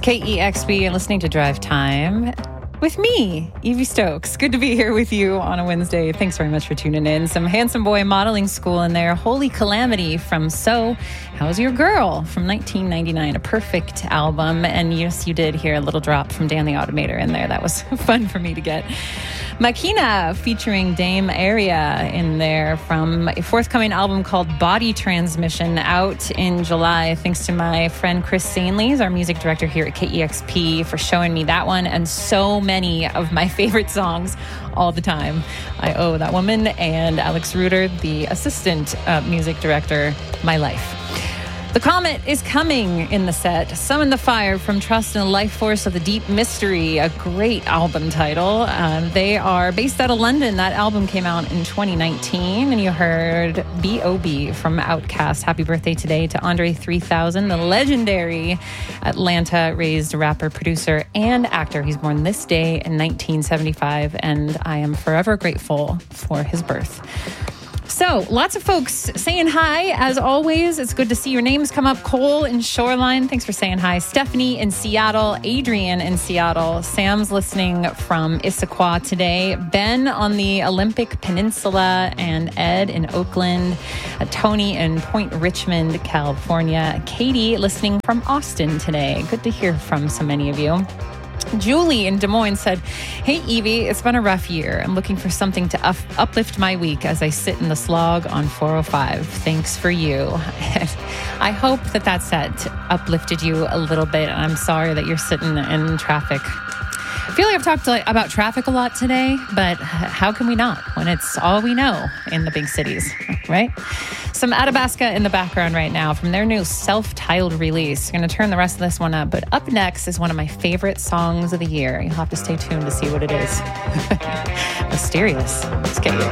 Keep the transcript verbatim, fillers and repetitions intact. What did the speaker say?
K E X P and listening to Drive Time with me, Evie Stokes. Good to be here with you on a Wednesday. Thanks very much for tuning in. Some Handsome Boy Modeling School in there. Holy Calamity from So How's Your Girl from nineteen ninety-nine. A perfect album. And yes, you did hear a little drop from Dan the Automator in there. That was fun for me to get. Makina featuring Dame Area in there from a forthcoming album called Body Transmission, out in July. Thanks to my friend Chris Sainley, our music director here at K E X P, for showing me that one and so many of my favorite songs all the time. I owe that woman and Alex Reuter, the assistant uh, music director, my life. The Comet is coming in the set. Summon the Fire from Trust in the Life Force of the Deep Mystery, a great album title. Um, they are based out of London. That album came out in twenty nineteen, and you heard B O B from Outkast. Happy birthday today to Andre three thousand, the legendary Atlanta-raised rapper, producer, and actor. He's born this day in nineteen seventy-five, and I am forever grateful for his birth. So, lots of folks saying hi, as always. It's good to see your names come up. Cole in Shoreline, thanks for saying hi. Stephanie in Seattle. Adrian in Seattle. Sam's listening from Issaquah today. Ben on the Olympic Peninsula. And Ed in Oakland. Uh, Tony in Point Richmond, California. Katie listening from Austin today. Good to hear from so many of you. Julie in Des Moines said, "Hey, Evie, it's been a rough year. I'm looking for something to up- uplift my week as I sit in the slog on four oh five. Thanks for you." I hope that that set uplifted you a little bit. I'm sorry that you're sitting in traffic. I feel like I've talked like, about traffic a lot today, but how can we not when it's all we know in the big cities, right? Some Athabasca in the background right now from their new self-titled release. I'm going to turn the rest of this one up, but up next is one of my favorite songs of the year. You'll have to stay tuned to see what it is. Mysterious. Let's get you.